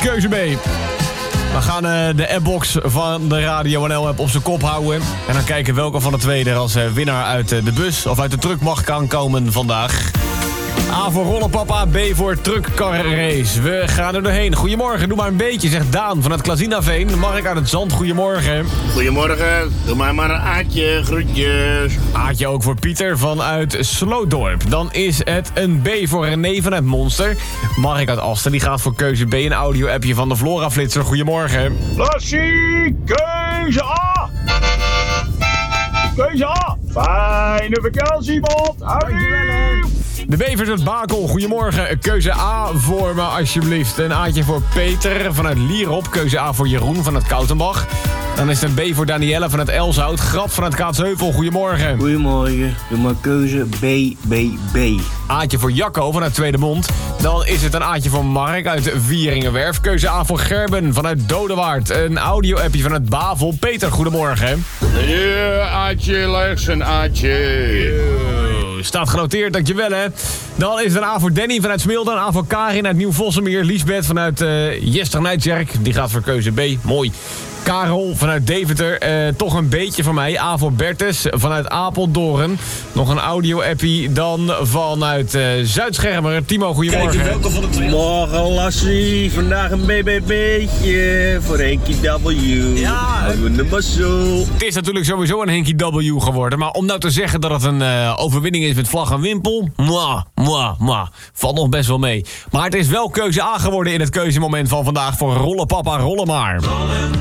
keuze B. We gaan de appbox van de Radio NL-app op zijn kop houden. En dan kijken welke van de twee er als winnaar uit de bus of uit de truck mag kan komen vandaag. A voor rollenpapa, B voor truckcarrace. We gaan er doorheen. Goedemorgen, doe maar een beetje, zegt Daan vanuit Klazinaveen. Mark uit het Zand, goedemorgen. Goedemorgen, doe mij maar een Aatje, groetjes. Aatje ook voor Pieter vanuit Slootdorp. Dan is het een B voor René vanuit Monster. Mark uit Asten, die gaat voor keuze B, een audio-appje van de Flora-flitser. Goedemorgen. Lassie, keuze A! Keuze A! Fijne vakantie, Bob! Dankjewel. De Bevers uit Bakel, goedemorgen. Keuze A voor me, alsjeblieft. Een A'tje voor Peter vanuit Lierop. Keuze A voor Jeroen vanuit Koutenbach. Dan is het een B voor Danielle vanuit Elshout. Grap vanuit Kaatsheuvel, goedemorgen. Goedemorgen, doe maar keuze B. A'tje voor Jacco vanuit Tweedemond. Dan is het een A'tje voor Mark uit Vieringenwerf. Keuze A voor Gerben vanuit Dodewaard. Een audio-appje vanuit Bavel. Peter, goedemorgen. Ja, Aatje, legs een Aatje. Staat genoteerd, dankjewel hè. Dan is het een A voor Danny vanuit Smilde. Een A voor Karin uit Nieuw-Vossemeer. Liesbeth vanuit Jesternijtjerk. Die gaat voor keuze B. Mooi. Karel vanuit Deventer. Toch een beetje van mij. A voor Bertus vanuit Apeldoorn. Nog een audio-appie dan vanuit Zuid-Schermer. Timo, goedemorgen. Morgen Lassie, vandaag een BBB'tje voor Henkie W. Ja, houden we de mazzel. Het is natuurlijk sowieso een Henkie W geworden. Maar om nou te zeggen dat het een overwinning is met vlag en wimpel... valt nog best wel mee. Maar het is wel keuze A geworden in het keuzemoment van vandaag voor Rollen Papa, Rollen Maar.